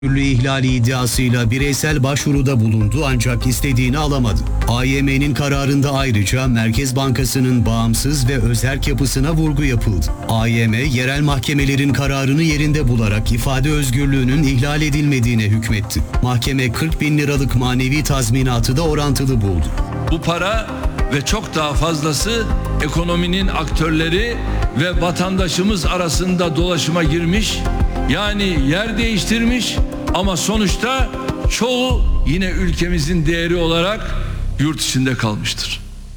özgürlüğü ihlali iddiasıyla bireysel başvuruda bulundu ancak istediğini alamadı. AYM'nin kararında ayrıca Merkez Bankası'nın bağımsız ve özerk yapısına vurgu yapıldı. AYM, yerel mahkemelerin kararını yerinde bularak ifade özgürlüğünün ihlal edilmediğine hükmetti. Mahkeme 40 bin liralık manevi tazminatı da orantılı buldu. Bu para ve çok daha fazlası ekonominin aktörleri ve vatandaşımız arasında dolaşıma girmiş, yani yer değiştirmiş ama sonuçta çoğu yine ülkemizin değeri olarak yurt içinde kalmıştır.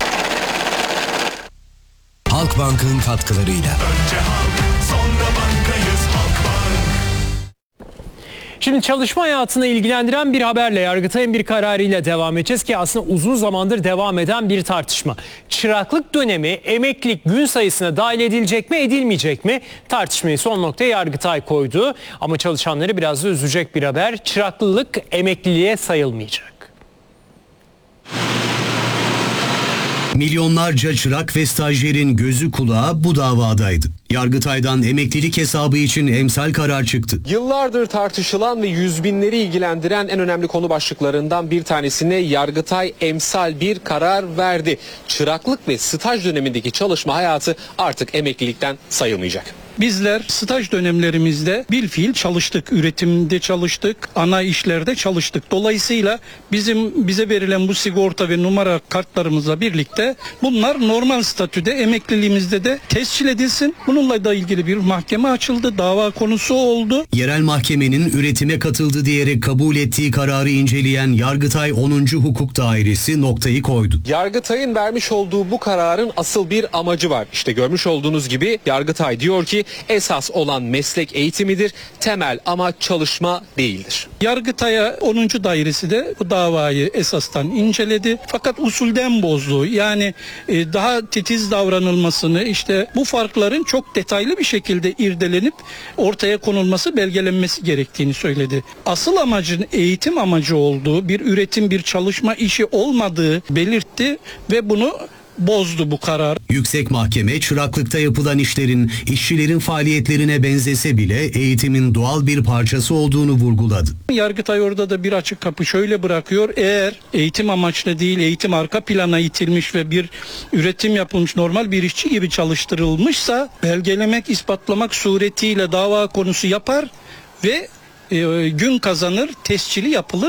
Halkbank'ın katkılarıyla. Önce halk, sonra bankayız Halkbank. Şimdi çalışma hayatını ilgilendiren bir haberle Yargıtay'ın bir kararıyla devam edeceğiz ki aslında uzun zamandır devam eden bir tartışma. Çıraklık dönemi emeklilik gün sayısına dahil edilecek mi edilmeyecek mi? Tartışmayı son noktaya Yargıtay koydu ama çalışanları biraz da üzecek bir haber. Çıraklılık emekliliğe sayılmayacak. Milyonlarca çırak ve stajyerin gözü kulağı bu davadaydı. Yargıtay'dan emeklilik hesabı için emsal karar çıktı. Yıllardır tartışılan ve yüz binleri ilgilendiren en önemli konu başlıklarından bir tanesine Yargıtay emsal bir karar verdi. Çıraklık ve staj dönemindeki çalışma hayatı artık emeklilikten sayılmayacak. Bizler staj dönemlerimizde bilfiil çalıştık, üretimde çalıştık, ana işlerde çalıştık. Dolayısıyla bize verilen bu sigorta ve numara kartlarımızla birlikte bunlar normal statüde emekliliğimizde de tescil edilsin. Bununla da ilgili bir mahkeme açıldı, dava konusu oldu. Yerel mahkemenin üretime katıldı diyerek kabul ettiği kararı inceleyen Yargıtay 10. Hukuk Dairesi noktayı koydu. Yargıtay'ın vermiş olduğu bu kararın asıl bir amacı var. İşte görmüş olduğunuz gibi Yargıtay diyor ki esas olan meslek eğitimidir, temel amaç çalışma değildir. Yargıtay'a 10. dairesi de bu davayı esastan inceledi. Fakat usulden bozdu. Yani daha titiz davranılmasını, işte bu farkların çok detaylı bir şekilde irdelenip ortaya konulması, belgelenmesi gerektiğini söyledi. Asıl amacın eğitim amacı olduğu, bir üretim, bir çalışma işi olmadığı belirtti ve bunu bozdu bu karar. Yüksek Mahkeme çıraklıkta yapılan işlerin işçilerin faaliyetlerine benzese bile eğitimin doğal bir parçası olduğunu vurguladı. Yargıtay orada da bir açık kapı şöyle bırakıyor. Eğer eğitim amaçlı değil, eğitim arka plana itilmiş ve bir üretim yapılmış, normal bir işçi gibi çalıştırılmışsa belgelemek, ispatlamak suretiyle dava konusu yapar ve gün kazanır, tescili yapılır.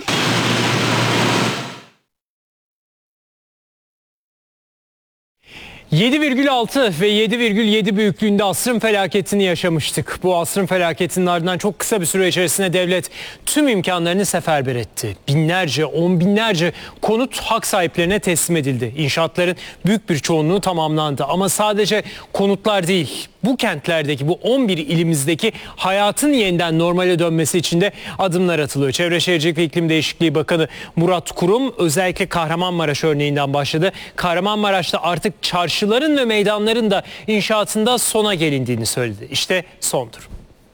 ...7,6 ve 7,7 büyüklüğünde asrın felaketini yaşamıştık. Bu asrın felaketinin ardından çok kısa bir süre içerisinde devlet tüm imkanlarını seferber etti. Binlerce, on binlerce konut hak sahiplerine teslim edildi. İnşaatların büyük bir çoğunluğu tamamlandı. Ama sadece konutlar değil, bu kentlerdeki, bu 11 ilimizdeki hayatın yeniden normale dönmesi için de adımlar atılıyor. Çevre Şehircilik ve İklim Değişikliği Bakanı Murat Kurum özellikle Kahramanmaraş örneğinden başladı. Kahramanmaraş'ta artık çarşıların ve meydanların da inşaatında sona gelindiğini söyledi. İşte sondur.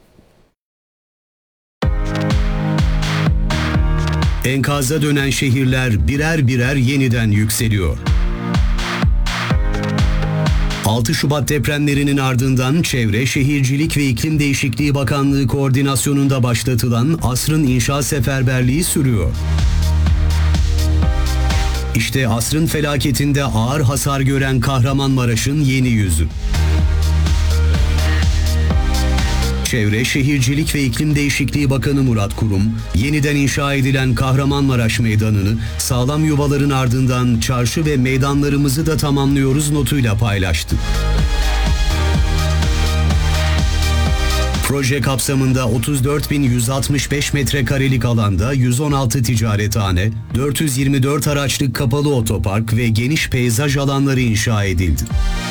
Enkaza dönen şehirler birer birer yeniden yükseliyor. 6 Şubat depremlerinin ardından Çevre, Şehircilik ve İklim Değişikliği Bakanlığı koordinasyonunda başlatılan asrın inşaat seferberliği sürüyor. İşte asrın felaketinde ağır hasar gören Kahramanmaraş'ın yeni yüzü. Çevre, Şehircilik ve İklim Değişikliği Bakanı Murat Kurum, yeniden inşa edilen Kahramanmaraş Meydanı'nı sağlam yuvaların ardından çarşı ve meydanlarımızı da tamamlıyoruz notuyla paylaştı. Proje kapsamında 34.165 metrekarelik alanda 116 ticarethane, 424 araçlık kapalı otopark ve geniş peyzaj alanları inşa edildi.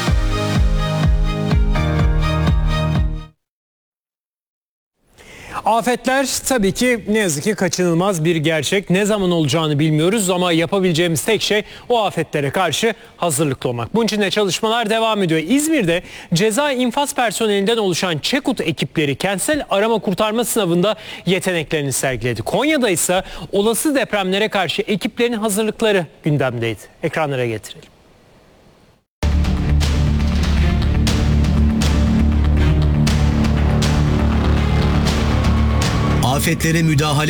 Afetler tabii ki ne yazık ki kaçınılmaz bir gerçek. Ne zaman olacağını bilmiyoruz ama yapabileceğimiz tek şey o afetlere karşı hazırlıklı olmak. Bunun için de çalışmalar devam ediyor. İzmir'de ceza infaz personelinden oluşan ÇEKUT ekipleri kentsel arama kurtarma sınavında yeteneklerini sergiledi. Konya'da ise olası depremlere karşı ekiplerin hazırlıkları gündemdeydi. Ekranlara getirelim. afetlere müdahale